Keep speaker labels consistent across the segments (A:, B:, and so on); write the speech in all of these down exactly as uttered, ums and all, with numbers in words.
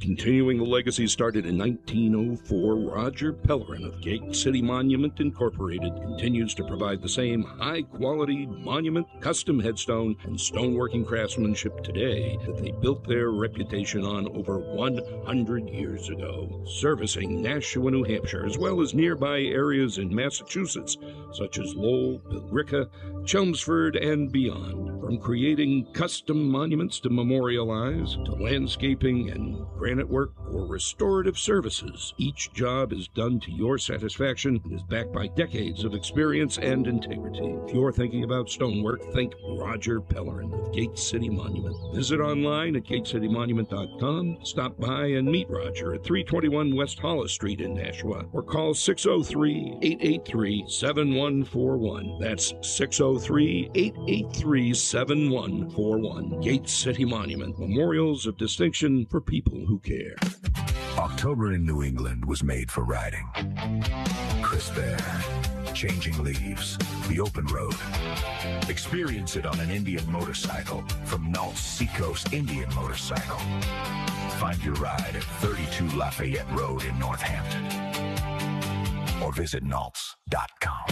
A: Continuing the legacy started in nineteen oh four, Roger Pellerin of Gate City Monument Incorporated continues to provide the same high-quality monument, custom headstone, and stoneworking craftsmanship today that they built their reputation on over one hundred years ago, servicing Nashua, New Hampshire, as well as nearby areas in Massachusetts, such as Lowell, Billerica, Chelmsford, and beyond. From creating custom monuments to memorialize, to landscaping and granite work or restorative services, each job is done to your satisfaction and is backed by decades of experience and integrity. If you're thinking about stonework, think Roger Pellerin of Gate City Monument. Visit online at gate city monument dot com, stop by and meet Roger at three twenty-one West Hollis Street in Nashua, or call six oh three, eight eight three, seven one four one. That's six oh three, eight eight three, seven one four one. Gate City Monument, memorials of distinction for people who care.
B: October in New England was made for riding. Crisp air, changing leaves, the open road. Experience it on an Indian motorcycle from Nalt's Seacoast Indian Motorcycle. Find your ride at thirty-two Lafayette Road in Northampton. Or visit nalts dot com.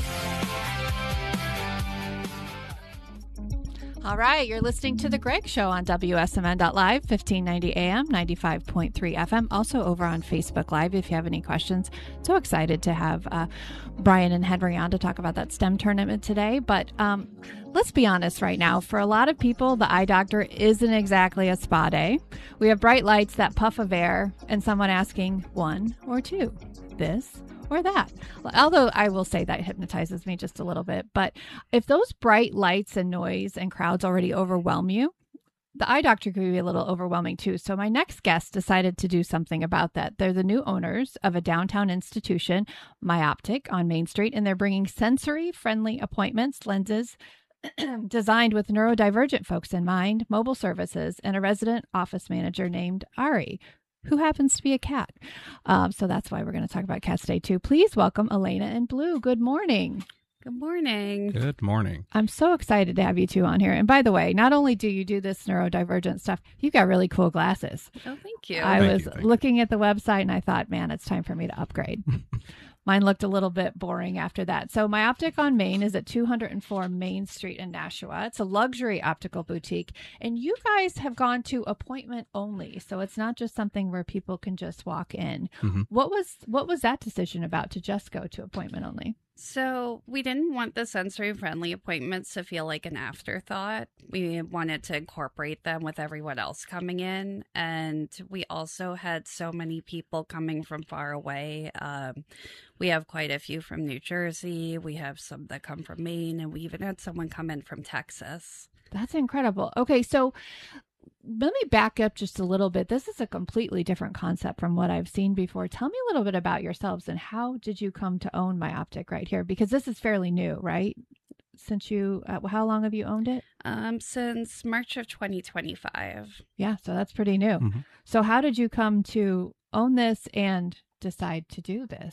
C: All right, you're listening to The Greg Show on W S M N dot live, fifteen ninety A M, ninety-five point three F M. Also over on Facebook Live if you have any questions. So excited to have uh, Brian and Henry on to talk about that STEM tournament today. But um, let's be honest right now. For a lot of people, the eye doctor isn't exactly a spa day. We have bright lights, that puff of air, and someone asking one or two, this or that. Although I will say that hypnotizes me just a little bit. But if those bright lights and noise and crowds already overwhelm you, the eye doctor could be a little overwhelming too. So my next guest decided to do something about that. They're the new owners of a downtown institution, MyOptic, on Main Street, and they're bringing sensory-friendly appointments, lenses, designed with neurodivergent folks in mind, mobile services, and a resident office manager named Ari, who happens to be a cat. Um, so that's why we're going to talk about cats today, too. Please welcome Elena and Blue. Good morning.
D: Good morning.
E: Good morning.
C: I'm so excited to have you two on here. And by the way, not only do you do this neurodivergent stuff, you've got really cool glasses.
D: Oh, thank you.
C: I
E: Thank
C: was
E: you, thank
C: looking you. at the website and I thought, man, it's time for me to upgrade. Mine looked a little bit boring after that. So MyOptic on Main is at two oh four Main Street in Nashua. It's a luxury optical boutique. And you guys have gone to appointment only. So it's not just something where people can just walk in.
E: Mm-hmm.
C: What was what was that decision about, to just go to appointment only?
D: So we didn't want the sensory-friendly appointments to feel like an afterthought. We wanted to incorporate them with everyone else coming in. And we also had so many people coming from far away. Um, we have quite a few from New Jersey. We have some that come from Maine. And we even had someone come in from Texas.
C: That's incredible. Okay, so let me back up just a little bit. This is a completely different concept from what I've seen before. Tell me a little bit about yourselves and how did you come to own MyOptic right here? Because this is fairly new, right? Since you, uh, how long have you owned it?
D: Um, since March of twenty twenty-five.
C: Yeah, so that's pretty new.
E: Mm-hmm.
C: So how did you come to own this and decide to do this?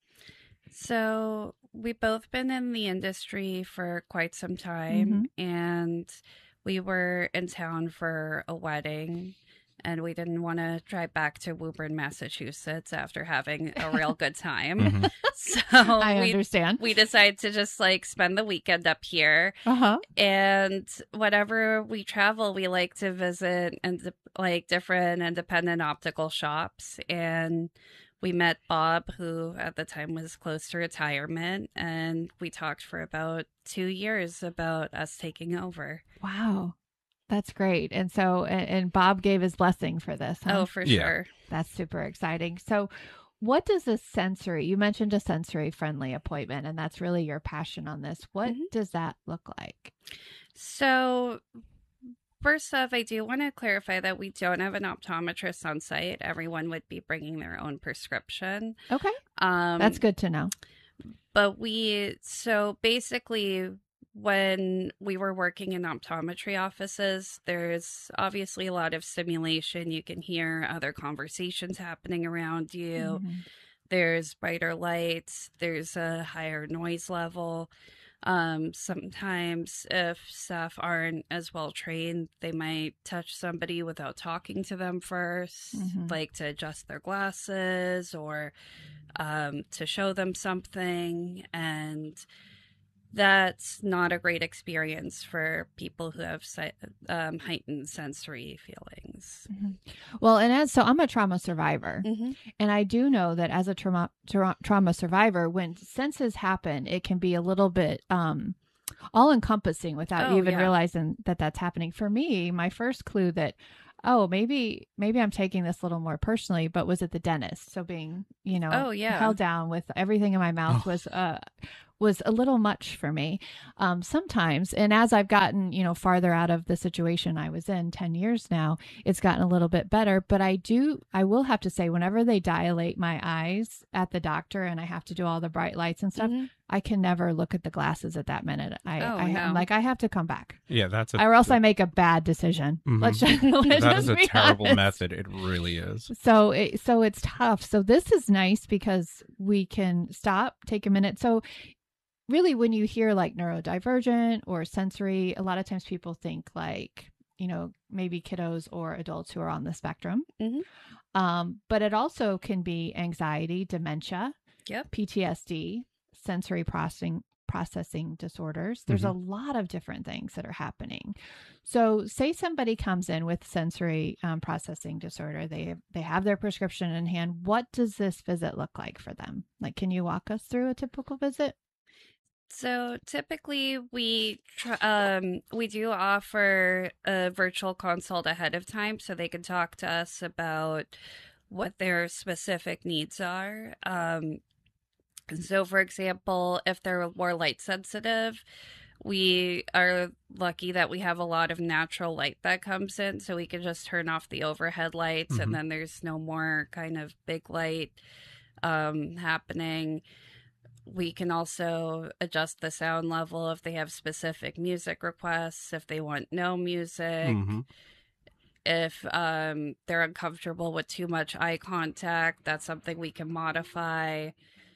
D: So we've both been in the industry for quite some time,
C: Mm-hmm.
D: and we were in town for a wedding, and we didn't want to drive back to Woburn, Massachusetts after having a real good time.
E: Mm-hmm.
D: So
C: I
D: we,
C: understand.
D: we decided to just like spend the weekend up here.
C: Uh-huh.
D: And whenever we travel, we like to visit and like different independent optical shops. And we met Bob, who at the time was close to retirement, and we talked for about two years about us taking over.
C: Wow. That's great. And so, and, and Bob gave his blessing for this. Huh?
D: Oh, for
E: Yeah.
D: sure.
C: That's super exciting. So what does a sensory, you mentioned a sensory friendly appointment, and that's really your passion on this. What
D: Mhm.
C: does that look like?
D: So, first off, I do want to clarify that we don't have an optometrist on site. Everyone would be bringing their own prescription.
C: Okay.
D: Um,
C: That's good to know.
D: But we, so basically, when we were working in optometry offices, there's obviously a lot of stimulation. You can hear other conversations happening around you.
C: Mhm.
D: There's brighter lights. There's a higher noise level. Um, sometimes if staff aren't as well trained, they might touch somebody without talking to them first,
C: Mm-hmm.
D: like to adjust their glasses or um, to show them something. And that's not a great experience for people who have si- um, heightened sensory feelings.
C: Mm-hmm. Well, and as so I'm a trauma survivor,
D: Mm-hmm.
C: and I do know that as a trauma tra- trauma survivor, when senses happen, it can be a little bit um, all encompassing without
D: Oh,
C: you even
D: yeah.
C: realizing that that's happening. For me, my first clue that oh maybe maybe I'm taking this a little more personally, but was at the dentist. So being you know
D: Oh, yeah.
C: held down with everything in my mouth
E: Oh.
C: was uh was a little much for me um, sometimes. And as I've gotten, you know, farther out of the situation I was in ten years now, it's gotten a little bit better. But I do, I will have to say, whenever they dilate my eyes at the doctor and I have to do all the bright lights and stuff,
D: Mhm.
C: I can never look at the glasses at that minute. I,
D: Oh,
C: I
D: no.
C: am like, I have to come back
E: Yeah, that's a,
C: or else I make a bad decision.
E: Mhm.
C: Let's just, let's
E: that
C: just
E: is a
C: be
E: terrible
C: honest.
E: method. It really is.
C: So it, so it's tough. So this is nice because we can stop, take a minute. So really, when you hear like neurodivergent or sensory, a lot of times people think like, you know, maybe kiddos or adults who are on the spectrum.
D: Mhm.
C: Um, but it also can be anxiety, dementia,
D: Yep.
C: P T S D, sensory processing processing disorders. There's a lot of different things that are happening. So say somebody comes in with sensory um, processing disorder, they they have their prescription in hand. What does this visit look like for them? Like, can you walk us through a typical visit?
D: So typically we tr- um we do offer a virtual consult ahead of time so they can talk to us about what their specific needs are. Um so for example, if they're more light sensitive, we are lucky that we have a lot of natural light that comes in, so we can just turn off the overhead lights
E: Mhm.
D: and then there's no more kind of big light um happening. We can also adjust the sound level if they have specific music requests, if they want no music,
E: Mhm.
D: if um, they're uncomfortable with too much eye contact, that's something we can modify.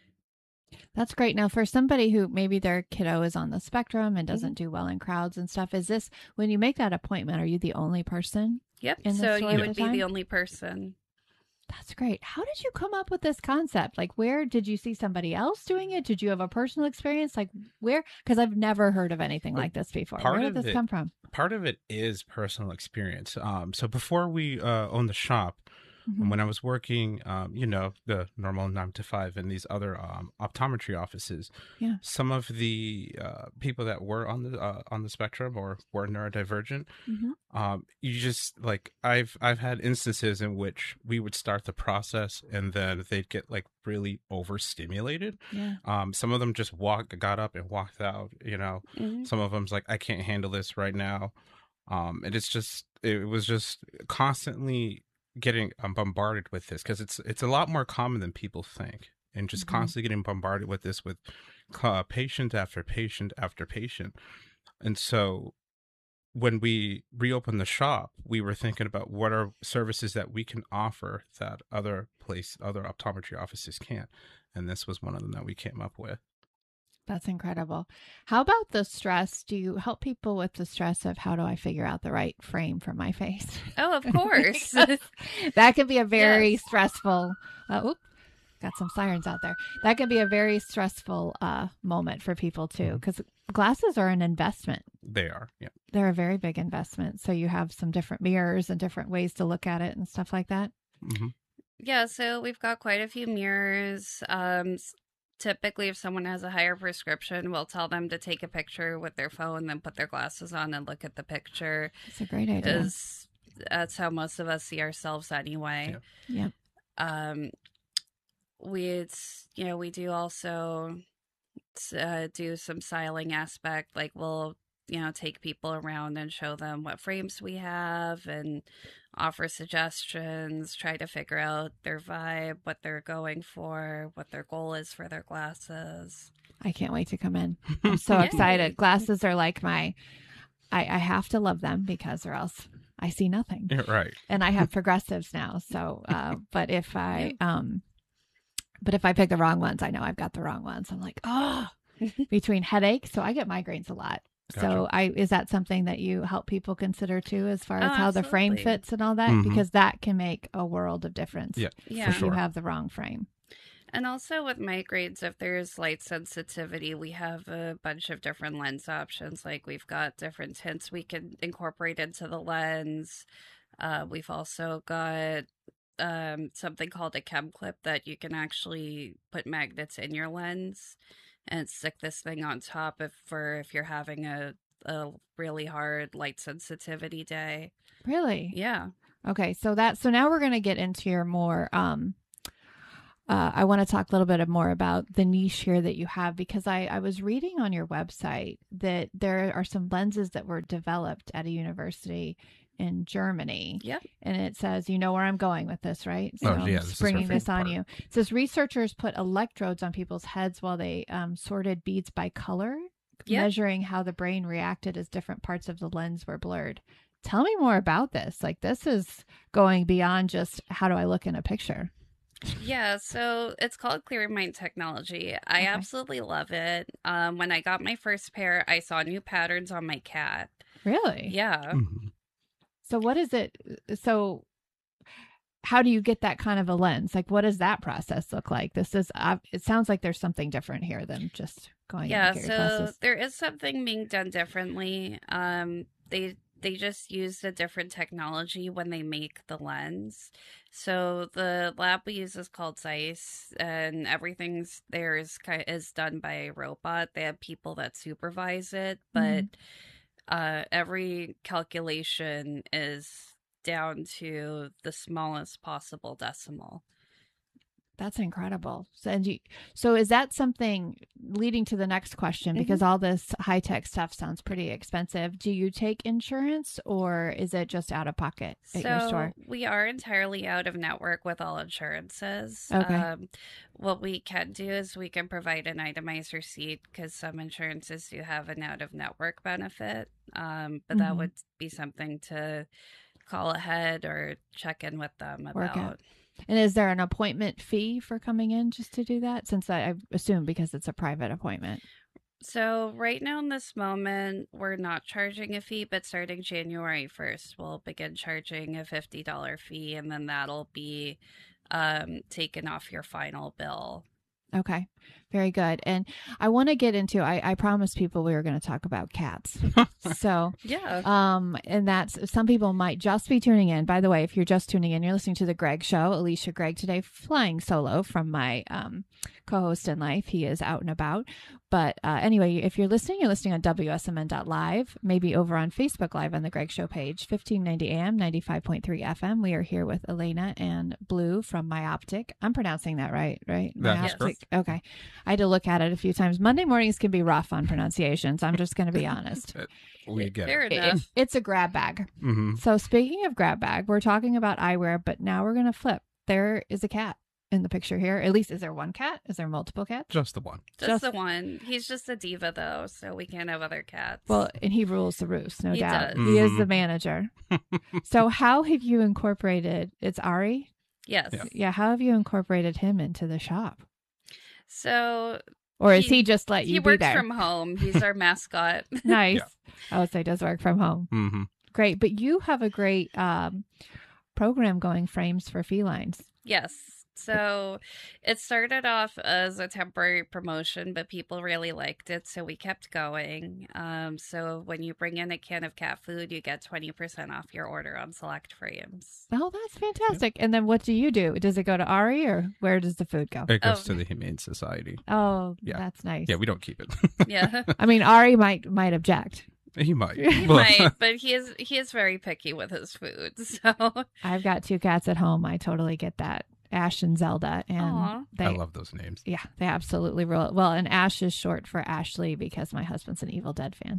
C: That's great. Now, for somebody who maybe their kiddo is on the spectrum and
D: Mm-hmm.
C: doesn't do well in crowds and stuff, is this when you make that appointment? Are you the only person?
D: Yep,
C: In the
D: so
C: store
D: you
C: at
D: would
C: the
D: be
C: time?
D: the only person.
C: That's great. How did you come up with this concept? Like, where did you see somebody else doing it? Did you have a personal experience? Like, where? Because I've never heard of anything like this before.
E: Part
C: Where
E: of
C: did this
E: it-
C: come from?
E: Part of it is personal experience. Um, so before we uh, owned the shop,
C: Mhm.
E: when I was working, um, you know, the normal nine to five in these other um, optometry offices,
C: Yeah.
E: some of the uh, people that were on the uh, on the spectrum or were neurodivergent,
C: Mhm.
E: um, you just like I've I've had instances in which we would start the process and then they'd get like really overstimulated.
C: Yeah.
E: Um, some of them just walked, got up and walked out. You know,
D: Mhm.
E: some of them's like, I can't handle this right now. Um, and it's just, it was just constantly getting um, bombarded with this because it's it's a lot more common than people think, and just
C: Mhm.
E: constantly getting bombarded with this with uh, patient after patient after patient. And so when we reopened the shop, we were thinking about what are services that we can offer that other place, other optometry offices can't. And this was one of them that we came up with.
C: That's incredible. How about the stress? Do you help people with the stress of how do I figure out the right frame for my face?
D: Oh, of course.
C: Because that can be a very
D: Yes.
C: stressful. Uh, oop, got some sirens out there. That can be a very stressful uh, moment for people too,
E: Mhm.
C: because glasses are an investment.
E: They are, yeah.
C: They're a very big investment. So you have some different mirrors and different ways to look at it and stuff like that.
E: hmm
D: Yeah, so we've got quite a few mirrors. Um, s- typically, if someone has a higher prescription, we'll tell them to take a picture with their phone, then put their glasses on and look at the picture,
C: It's a great idea.
D: because that's how most of us see ourselves anyway.
C: Yeah.
D: Um, we, it's, you know, we do also uh, do some styling aspect, like we'll, you know, take people around and show them what frames we have and offer suggestions, try to figure out their vibe, what they're going for, what their goal is for their glasses.
C: I can't wait to come in. I'm so
D: Yay.
C: excited. Glasses are like my, I, I have to love them because or else I see nothing.
E: Yeah, right.
C: And I have progressives now. So, uh, but if I, um, but if I pick the wrong ones, I know I've got the wrong ones. I'm like, oh, between headache. So I get migraines a lot.
E: Gotcha.
C: So I is that something that you help people consider too, as far as
D: Oh,
C: how the frame
D: absolutely.
C: fits and all that?
E: Mhm.
C: Because that can make a world of difference.
E: Yeah,
D: Yeah.
E: for
C: If you
E: sure.
C: have the wrong frame.
D: And also with migraines, if there's light sensitivity, we have a bunch of different lens options. Like we've got different tints we can incorporate into the lens. Uh, we've also got um, something called a chem clip that you can actually put magnets in your lens and stick this thing on top if for if you're having a, a really hard light sensitivity day.
C: Really?
D: Yeah.
C: Okay, so that so now we're going to get into your more um uh I want to talk a little bit more about the niche here that you have, because I I was reading on your website that there are some lenses that were developed at a university in Germany.
D: Yep.
C: And it says, you know where I'm going with this, right? So
E: Oh,
C: I'm
E: yeah,
C: just
E: this is our
C: bringing this
E: favorite
C: on
E: part.
C: you. It says researchers put electrodes on people's heads while they um, sorted beads by color,
D: Yep.
C: measuring how the brain reacted as different parts of the lens were blurred. Tell me more about this. Like, this is going beyond just how do I look in a picture?
D: Yeah, so it's called Clear Mind Technology. I
C: Okay.
D: absolutely love it. Um, when I got my first pair, I saw new patterns on my cat.
C: Really?
D: Yeah.
E: Mhm.
C: So what is it? So how do you get that kind of a lens? Like, what does that process look like? This is, uh, it sounds like there's something different here than just going
D: Yeah,
C: in to get your
D: so
C: glasses.
D: there is something being done differently. Um, they they just use a different technology when they make the lens. So the lab we use is called Zeiss, and everything's there is ki- is done by a robot. They have people that supervise it, but uh, every calculation is down to the smallest possible decimal.
C: That's incredible. So, and you, so is that something leading to the next question? Because all this high tech stuff sounds pretty expensive. Do you take insurance, or is it just out of pocket at your
D: So
C: store?
D: we are entirely out of network with all insurances.
C: Okay.
D: Um, what we can do is we can provide an itemized receipt because some insurances do have an out of network benefit. Um, but that
C: Mhm.
D: would be something to call ahead or check in with them
C: Work out.
D: about.
C: And is there an appointment fee for coming in just to do that? Since I, I assume because it's a private appointment.
D: So right now in this moment, we're not charging a fee, but starting January first, we'll begin charging a fifty dollars fee, and then that'll be um, taken off your final bill.
C: Okay. Very good. And I want to get into, I, I promised people we were going to talk about cats. So,
D: Yeah.
C: um, and that's, some people might just be tuning in. By the way, if you're just tuning in, you're listening to The Greg Show. Alicia Gregg today, flying solo from my um, co-host in life. He is out and about. But uh, anyway, if you're listening, you're listening on W S M N dot live, maybe over on Facebook Live on The Greg Show page, fifteen ninety A M, ninety-five point three F M. We are here with Elena and Blue from Myoptic. I'm pronouncing that right, right?
E: That's
C: Myoptic.
E: correct.
C: Okay. I had to look at it a few times. Monday mornings can be rough on pronunciations. I'm just going to be honest.
E: We get
D: Fair
E: it.
C: It-
D: enough.
C: it's a grab bag.
E: hmm
C: So speaking of grab bag, we're talking about eyewear, but now we're going to flip. There is a cat in the picture here. At least, is there one cat? Is there multiple cats?
E: Just the one.
D: Just,
C: Just-
D: the one. He's just a diva, though, so we can't have other cats.
C: Well, and he rules the roost, no
D: He
C: doubt.
D: does.
C: He is
E: Mhm.
C: the manager. So how have you incorporated, it's Ari?
D: yes.
E: Yeah.
C: Yeah, how have you incorporated him into the shop?
D: So
C: Or is
D: He-
C: he, just let you
D: he
C: be
D: works
C: there?
D: from home. He's our mascot.
C: Nice.
E: Yeah.
C: I would say does work from home.
E: hmm
C: Great. But you have a great um, program going, Frames for Felines.
D: Yes. So it started off as a temporary promotion, but people really liked it, so we kept going. Um, so when you bring in a can of cat food, you get twenty percent off your order on select frames.
C: Oh, that's fantastic. And then what do you do? Does it go to Ari, or where does the food go?
E: It goes
D: Oh.
E: to the Humane Society.
C: Oh,
E: Yeah.
C: that's nice.
E: Yeah, we don't keep it.
D: Yeah.
C: I mean, Ari might might object.
E: he might.
D: He
E: Well,
D: might, but he is he is very picky with his food. So
C: I've got two cats at home. I totally get that. Ash and Zelda, and
D: Aw.
C: they,
E: I love those names.
C: yeah, they absolutely rule it. Well, and Ash is short for Ashley because my husband's an Evil Dead fan.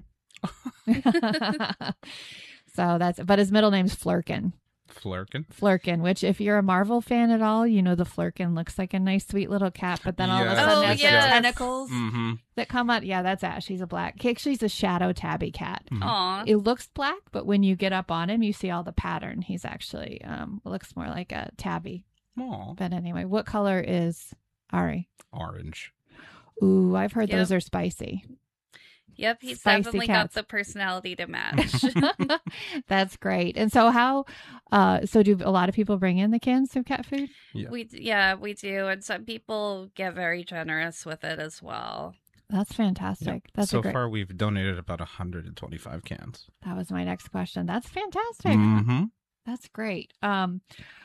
C: So that's, but his middle name's Flurkin.
E: Flurkin.
C: Flurkin, which if you're a Marvel fan at all, you know the Flurkin looks like a nice, sweet little cat, but then all of a
E: Yes,
C: sudden
D: Oh,
C: has
D: yes.
C: the tentacles
E: Mm-hmm.
C: that come out. Yeah, that's Ash. He's a black. He actually is a shadow tabby cat.
E: Mhm.
D: aw.
C: It looks black, but when you get up on him, you see all the pattern. He's actually um looks more like a tabby.
E: Aw.
C: But anyway, what color is Ari?
E: Orange.
C: Ooh, I've heard
D: Yep.
C: those are spicy.
D: Yep, he's
C: Spicy
D: definitely
C: cats.
D: got the personality to match.
C: That's great. And so how, uh, so do a lot of people bring in the cans of cat food?
E: Yeah.
D: We yeah, we do, and some people get very generous with it as well.
C: That's fantastic.
E: Yep.
C: That's
E: so
C: a great,
E: far, we've donated about one hundred twenty-five cans.
C: that was my next question. That's fantastic.
E: Mm-hmm.
C: That's great. Um,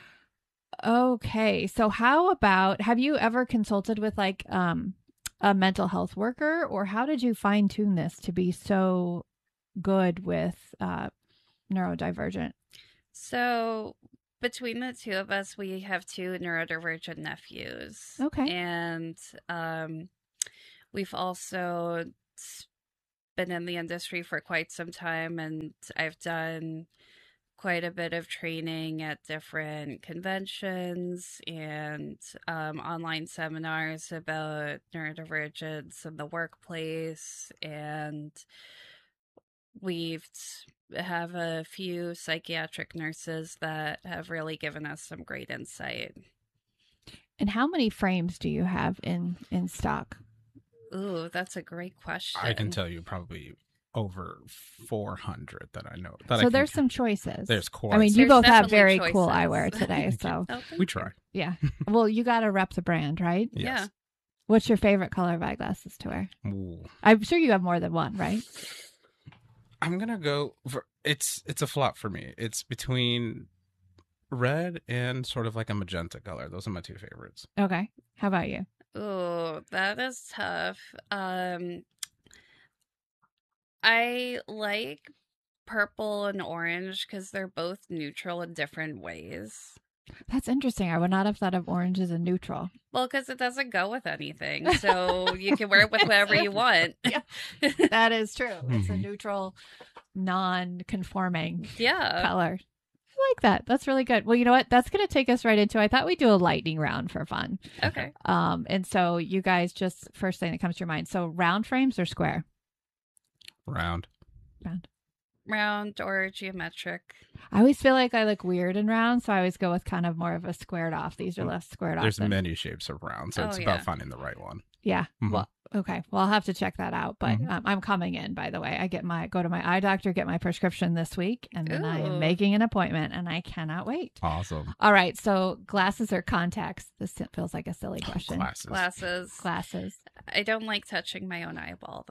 C: okay. So how about, have you ever consulted with like, um, a mental health worker, or how did you fine tune this to be so good with, uh, neurodivergent?
D: So between the two of us, we have two neurodivergent nephews.
C: Okay.
D: And um, we've also been in the industry for quite some time, and I've done quite a bit of training at different conventions and um, online seminars about neurodivergence in the workplace. And we've have a few psychiatric nurses that have really given us some great insight.
C: And how many frames do you have in, in stock?
D: Ooh, that's a great question.
E: I can tell you probably over four hundred that I know. That I
C: So
E: can
C: there's
E: count.
C: some choices.
E: There's quite.
C: I mean, you
D: There's
C: both have
D: definitely
C: very
D: choices.
C: cool eyewear today. So
D: Oh, thank
E: we
D: you.
E: try.
C: yeah. Well, you got to rep the brand, right?
E: Yes.
C: What's your favorite color of eyeglasses to wear?
E: Ooh.
C: I'm sure you have more than one, right?
E: I'm gonna go for it's it's a flop for me. It's between red and sort of like a magenta color. Those are my two favorites.
C: Okay. How about you?
D: Ooh, that is tough. Um, I like purple and orange because they're both neutral in different ways.
C: That's interesting. I would not have thought of orange as a neutral.
D: Well, because it doesn't go with anything, so you can wear it with whatever you want.
C: Yeah. That is true. It's a
E: Mhm.
C: neutral, non-conforming
D: Yeah.
C: color. I like that. That's really good. Well, you know what? That's going to take us right into, I thought we'd do a lightning round for fun.
D: Okay.
C: Um, and so you guys just, first thing that comes to your mind. So round frames or square?
E: Round.
C: Round.
D: Round or geometric.
C: I always feel like I look weird in round, so I always go with kind of more of a squared off. These are less squared off.
E: There's
C: than-
E: many shapes of round, so
D: Oh,
E: it's
D: yeah.
E: about finding the right one.
C: Yeah.
E: Mhm.
C: Well, okay. Well, I'll have to check that out. But
E: Mhm.
C: um, I'm coming in, by the way. I get my go to my eye doctor, get my prescription this week, and then I am
D: Ooh.
C: making an appointment, and I cannot wait.
E: Awesome.
C: All right. So glasses or contacts? This feels like a silly question.
E: Glasses.
D: Glasses.
C: Glasses.
D: I don't like touching my own eyeball.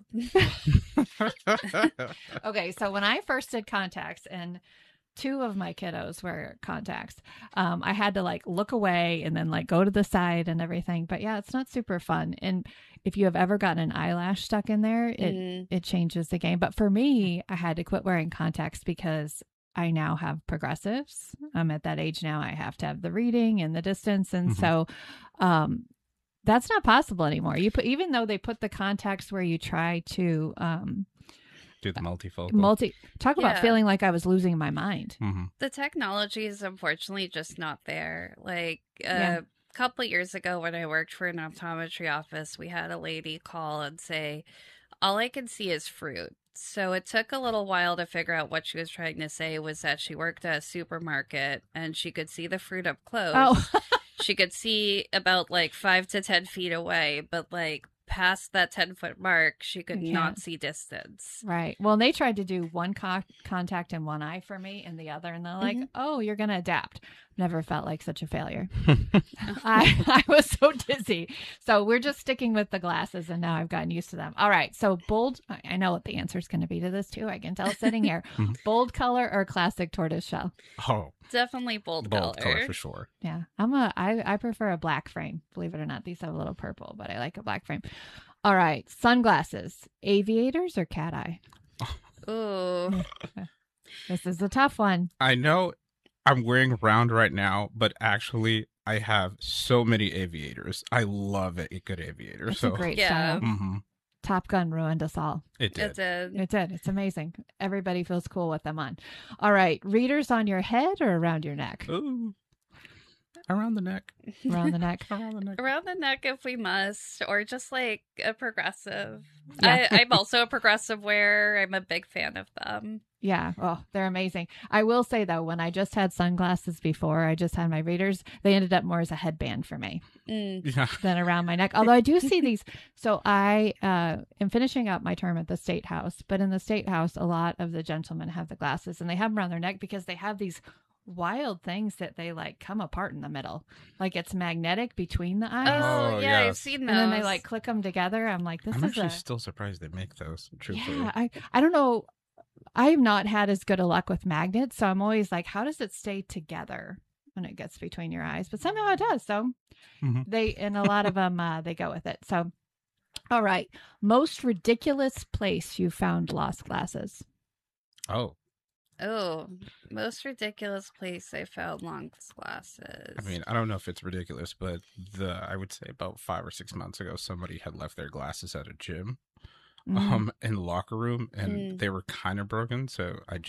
C: Okay. So when I first did contacts, and two of my kiddos were contacts, um, I had to like look away and then like go to the side and everything. But yeah, it's not super fun. And if you have ever gotten an eyelash stuck in there, it
D: Mm.
C: it changes the game. But for me, I had to quit wearing contacts because I now have progressives. I'm at that age now. I have to have the reading and the distance. And
E: Mhm.
C: so um, that's not possible anymore. You put, even though they put the contacts where you try to um,
E: Do the multifocal.
C: multi, talk about
D: Yeah.
C: feeling like I was losing my mind.
E: hmm
D: The technology is unfortunately just not there. Like
C: Yeah.
D: a couple of years ago when I worked for an optometry office, we had a lady call and say, all I can see is fruit. So it took a little while to figure out what she was trying to say was that she worked at a supermarket and she could see the fruit up close.
C: Oh,
D: She could see about like five to ten feet away, but like past that ten foot mark, she could
C: You
D: not
C: can't.
D: see distance.
C: right. Well, they tried to do one co- contact in one eye for me and the other. And they're like,
D: Mhm.
C: oh, you're going to adapt. Never felt like such a failure. I, I was so dizzy. So we're just sticking with the glasses, and now I've gotten used to them. All right. So bold, I I know what the answer is going to be to this too. I can tell sitting here.
E: Mhm.
C: Bold color or classic tortoise shell?
E: Oh,
D: Definitely bold,
E: bold
D: color.
E: color for sure.
C: Yeah. I'm a, I, I prefer a black frame. Believe it or not, these have a little purple, but I like a black frame. All right. Sunglasses, aviators or cat eye?
D: Ooh.
C: This is a tough one.
E: I know I'm wearing round right now, but actually I have so many aviators. I love a good aviator.
C: It's
E: so
C: a great
D: Yeah.
C: style.
E: hmm
C: Top Gun ruined us all.
E: it did.
D: It did.
C: It did. It's amazing. Everybody feels cool with them on. All right. Readers on your head or around your neck?
E: Ooh. Around the neck.
C: Around the neck.
E: Around the neck.
D: Around the neck if we must, or just like a progressive.
C: Yeah.
D: I, I'm also a progressive wearer. I'm a big fan of them.
C: Yeah. Oh, they're amazing. I will say, though, when I just had sunglasses before, I just had my readers, they ended up more as a headband for me
D: Mm.
E: Yeah.
C: than around my neck. Although I do see these. So I uh, am finishing up my term at the State House. But in the State House, a lot of the gentlemen have the glasses and they have them around their neck because they have these wild things that they like come apart in the middle. Like it's magnetic between the eyes.
D: Oh,
E: Oh,
D: yeah, I've
E: yes.
D: seen those.
C: And then they like click them together. I'm like, this
E: I'm
C: is
E: actually
C: a.
E: still surprised they make those. Truthfully.
C: Yeah, I, I don't know. I've not had as good a luck with magnets, so I'm always like, how does it stay together when it gets between your eyes? But somehow it does. So
E: Mhm.
C: they, and a lot of them, uh, they go with it. So, all right, most ridiculous place you found lost glasses.
E: Oh,
D: Oh, most ridiculous place I found long glasses.
E: I mean, I don't know if it's ridiculous, but the I would say about five or six months ago, somebody had left their glasses at a gym,
C: Mhm.
E: um, in the locker room, and
D: Mm.
E: they were kind of broken. So I